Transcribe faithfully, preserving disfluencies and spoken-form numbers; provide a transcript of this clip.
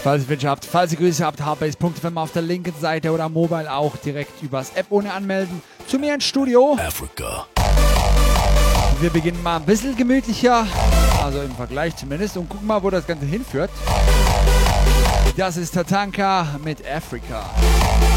Falls ihr Wünsche habt, falls ihr Grüße habt, hardbase punkt f m auf der linken Seite oder mobile auch direkt übers App ohne anmelden. Zu mir ins Studio. Africa. Wir beginnen mal ein bisschen gemütlicher, also im Vergleich zumindest, und gucken mal, wo das Ganze hinführt. Das ist Tatanka mit Africa.